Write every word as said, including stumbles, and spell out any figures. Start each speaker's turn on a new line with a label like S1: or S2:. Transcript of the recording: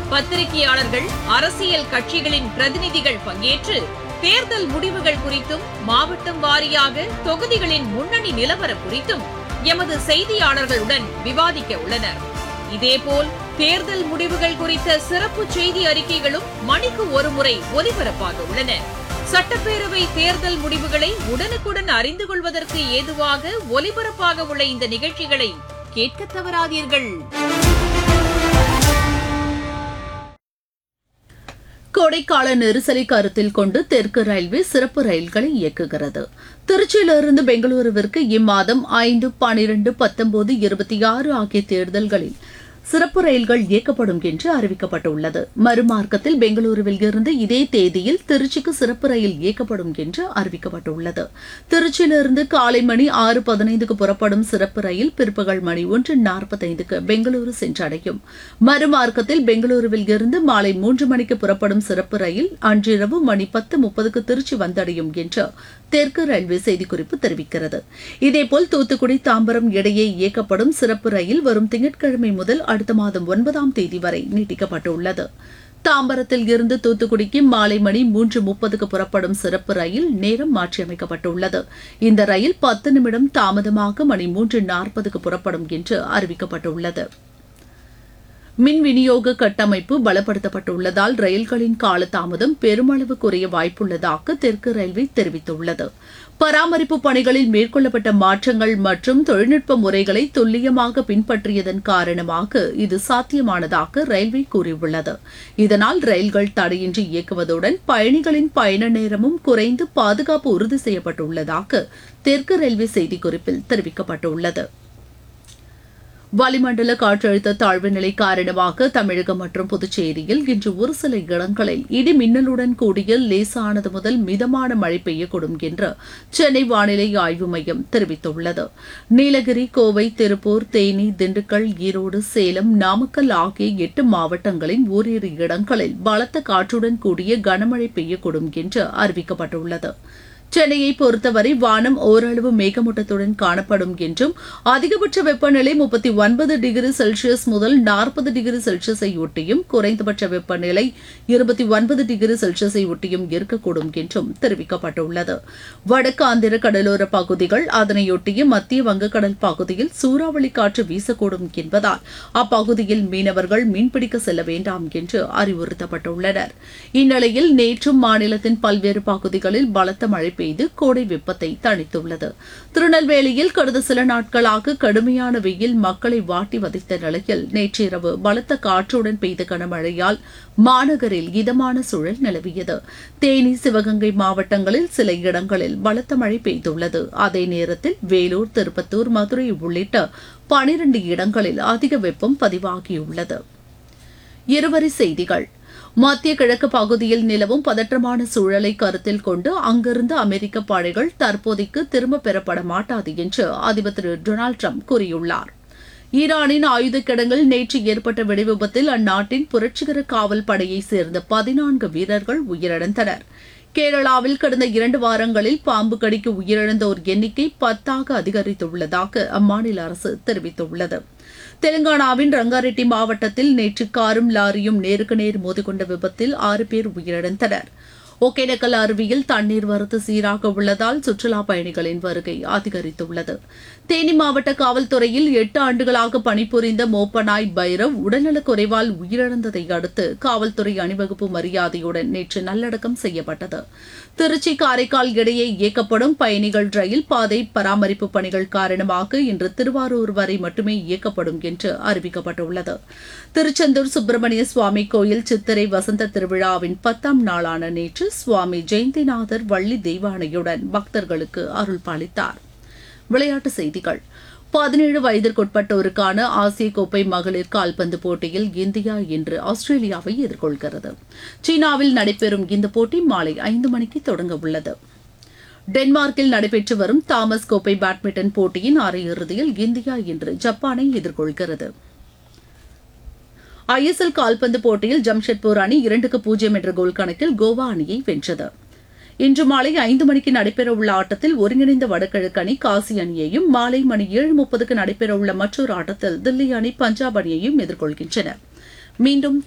S1: பத்திரிகையாளர்கள், அரசியல் கட்சிகளின் பிரதிநிதிகள் பங்கேற்று தேர்தல் முடிவுகள் குறித்தும், மாவட்டம் வாரியாக தொகுதிகளின் முன்னணி நிலவரம் குறித்தும் எமது செய்தியாளர்களுடன் விவாதிக்க உள்ளனர். இதேபோல் தேர்தல் முடிவுகள் குறித்த சிறப்பு செய்தி அறிக்கைகளும் மணிக்கு ஒருமுறை ஒலிபரப்பாக உள்ளன. சட்டப்பேரவை தேர்தல் முடிவுகளை உடனுக்குடன் அறிந்து கொள்வதற்கு ஏதுவாக ஒலிபரப்பாக உள்ள இந்த நிகழ்ச்சிகளை கேட்க தவறாதீர்கள்.
S2: கோடைக்கால நெரிசலை கருத்தில் கொண்டு தெற்கு ரயில்வே சிறப்பு ரயில்களை இயக்குகிறது. திருச்சியிலிருந்து பெங்களூருவிற்கு இம்மாதம் ஐந்து, பனிரெண்டு, பத்தொன்பது, இருபத்தி ஆறு ஆகிய தேர்தல்களில் சிறப்பு ரயில்கள் இயக்கப்படும் என்று அறிவிக்கப்பட்டுள்ளது. மறுமார்க்கத்தில் பெங்களூருவில் இருந்து இதே தேதியில் திருச்சிக்கு சிறப்பு ரயில் இயக்கப்படும் என்று அறிவிக்கப்பட்டுள்ளது. திருச்சியிலிருந்து காலை மணி ஆறு பதினைந்துக்கு புறப்படும் சிறப்பு ரயில் பிற்பகல் மணி ஒன்று நாற்பத்தைந்துக்கு பெங்களூரு சென்றடையும். மறுமார்க்கத்தில் பெங்களூருவில் இருந்து மாலை மூன்று மணிக்கு புறப்படும் சிறப்பு ரயில் அன்றிரவு மணி பத்து முப்பதுக்கு திருச்சி வந்தடையும் என்று தெற்கு ரயில்வே செய்திக்குறிப்பு தெரிவிக்கிறது. இதேபோல் தூத்துக்குடி, தாம்பரம் இடையே இயக்கப்படும் சிறப்பு ரயில் வரும் திங்கட்கிழமை முதல் அடுத்த மாதம் ஒன்பதாம் தேதி வரை நீட்டிக்கப்பட்டுள்ளது. தாம்பரத்தில் இருந்து தூத்துக்குடிக்கு மாலை மணி மூன்று முப்பதுக்கு புறப்படும் சிறப்பு ரயில் நேரம் மாற்றியமைக்கப்பட்டுள்ளது. இந்த ரயில் பத்து நிமிடம் தாமதமாக மணி மூன்று நாற்பதுக்கு புறப்படும் என்று அறிவிக்கப்பட்டுள்ளது. மின் விநியோக கட்டமைப்பு பலப்படுத்தப்பட்டுள்ளதால் ரயில்களின் காலதாமதம் பெருமளவு குறைய வாய்ப்புள்ளதாக தெற்கு ரயில்வே தெரிவித்துள்ளது. பராமரிப்பு பணிகளில் மேற்கொள்ளப்பட்ட மாற்றங்கள் மற்றும் தொழில்நுட்ப முறைகளை துல்லியமாக பின்பற்றியதன் காரணமாக இது சாத்தியமானதாக ரயில்வே கூறியுள்ளது. இதனால் ரயில்கள் தடையின்றி இயக்குவதுடன் பயணிகளின் பயண நேரமும் குறைந்து பாதுகாப்பு உறுதி செய்யப்பட்டுள்ளதாக தெற்கு ரயில்வே செய்திக்குறிப்பில் தெரிவிக்கப்பட்டுள்ளது. வளிமண்டல காற்றழுத்த தாழ்வு நிலை காரணமாக தமிழகம் மற்றும் புதுச்சேரியில் இன்று ஒரு சில இடங்களில் இடி மின்னலுடன் கூடிய லேசானது முதல் மிதமான மழை பெய்யக்கூடும் என்று சென்னை வானிலை ஆய்வு மையம் தெரிவித்துள்ளது. நீலகிரி, கோவை, திருப்பூர், தேனி, திண்டுக்கல், ஈரோடு, சேலம், நாமக்கல் ஆகிய எட்டு மாவட்டங்களின் ஓரிரு இடங்களில் பலத்த காற்றுடன் கூடிய கனமழை பெய்யக்கூடும் என்று அறிவிக்கப்பட்டுள்ளது. சென்னையை பொறுத்தவரை வானம் ஓரளவு மேகமூட்டத்துடன் காணப்படும் என்றும் அதிகபட்ச வெப்பநிலை முப்பத்தி ஒன்பது டிகிரி செல்சியஸ் முதல் நாற்பது டிகிரி செல்சியஸை ஒட்டியும் குறைந்தபட்ச வெப்பநிலை இருபத்தி ஒன்பது டிகிரி செல்சியஸை ஒட்டியும் இருக்கக்கூடும் என்றும் தெரிவிக்கப்பட்டுள்ளது. வடக்கு ஆந்திர கடலோர பகுதிகள், அதனையொட்டிய மத்திய வங்கக்கடல் பகுதியில் சூறாவளி காற்று வீசக்கூடும் என்பதால் அப்பகுதியில் மீனவர்கள் மீன்பிடிக்க செல்ல வேண்டாம் என்று அறிவுறுத்தப்பட்டுள்ளனர். இந்நிலையில் நேற்றும் மாநிலத்தின் பல்வேறு பகுதிகளில் பலத்த மழை பெய்து கோடை வெப்பத்தை தணித்துள்ளது. திருநெல்வேலியில் கடந்த சில நாட்களாக கடுமையான வெயில் மக்களை வாட்டி வதைத்த நிலையில் நேற்றிரவு பலத்த காற்றுடன் பெய்த கனமழையால் மாநகரில் இதமான சூழல் நிலவியது. தேனி, சிவகங்கை மாவட்டங்களில் சில இடங்களில் பலத்த மழை பெய்துள்ளது. அதே நேரத்தில் வேலூர், திருப்பத்தூர், மதுரை உள்ளிட்ட பனிரண்டு இடங்களில் அதிக வெப்பம் பதிவாகியுள்ளது. இருவரி செய்திகள். மத்திய கிழக்கு பகுதியில் நிலவும் பதற்றமான சூழலை கருத்தில் கொண்டு அங்கிருந்து அமெரிக்க படைகள் தற்போதைக்கு திரும்பப் பெறப்பட மாட்டாது என்று அதிபர் திரு டொனால்டு டிரம்ப் கூறியுள்ளார். ஈரானின் ஆயுத கிடங்கில் நேற்று ஏற்பட்ட வெடிவிபத்தில் அந்நாட்டின் புரட்சிகர காவல் படையைச் சேர்ந்த பதினான்கு வீரர்கள் உயிரிழந்தனர். கேரளாவில் கடந்த இரண்டு வாரங்களில் பாம்பு கடிக்கு உயிரிழந்தோர் எண்ணிக்கை பத்தாக அதிகரித்துள்ளதாக அம்மாநில அரசு தெரிவித்துள்ளது. தெலுங்கானாவின் ரங்காரெட்டி மாவட்டத்தில் நேற்று காரும் லாரியும் நேருக்கு நேர் மோதிக்கொண்ட விபத்தில் ஆறு பேர் உயிரிழந்தனர். ஒகேனக்கல் அருவியில் தண்ணீர் வரத்து சீராக உள்ளதால் சுற்றுலா பயணிகளின் வருகை அதிகரித்துள்ளது. தேனி மாவட்ட காவல்துறையில் எட்டு ஆண்டுகளாக பணிபுரிந்த மோப்பனாய் பைரவ் உடல்நலக் குறைவால் உயிரிழந்ததை அடுத்து காவல்துறை அணிவகுப்பு மரியாதையுடன் நேற்று நல்லடக்கம் செய்யப்பட்டது. திருச்சி, காரைக்கால் இடையே இயக்கப்படும் பயணிகள் ரயில் பாதை பராமரிப்பு பணிகள் காரணமாக இன்று திருவாரூர் வரை மட்டுமே இயக்கப்படும் என்று அறிவிக்கப்பட்டுள்ளது. திருச்செந்தூர் சுப்பிரமணிய சுவாமி கோயில் சித்திரை வசந்த திருவிழாவின் பத்தாம் நாளான நேற்று சுவாமி ஜெயந்திநாதர் வள்ளி தெய்வானையுடன் பக்தர்களுக்கு அருள் பாலித்தார். விளையாட்டுச் செய்திகள். பதினேழு வயதிற்குட்பட்டோருக்கான ஆசிய கோப்பை மகளிர் கால்பந்து போட்டியில் இந்தியா இன்று ஆஸ்திரேலியாவை எதிர்கொள்கிறது. சீனாவில் நடைபெறும் இந்த போட்டி மாலை ஐந்து மணிக்கு தொடங்க உள்ளது. டென்மார்க்கில் நடைபெற்று வரும் தாமஸ் கோப்பை பேட்மிண்டன் போட்டியின் அரையிறுதியில் இந்தியா இன்று ஜப்பானை எதிர்கொள்கிறது. ஐ எஸ் எல் கால்பந்து போட்டியில் ஜம்ஷெட்பூர் அணி இரண்டுக்கு பூஜ்ஜியம் என்ற கோல் கணக்கில் கோவா அணியை வென்றது. இன்று மாலை ஐந்து மணிக்கு நடைபெறவுள்ள ஆட்டத்தில் ஒருங்கிணைந்த வடகிழக்கு அணி காசி அணியையும், மாலை மணி ஏழு முப்பதுக்கு நடைபெறவுள்ள மற்றொரு ஆட்டத்தில் தில்லி அணி பஞ்சாப் அணியையும் எதிர்கொள்கின்றன. மீண்டும்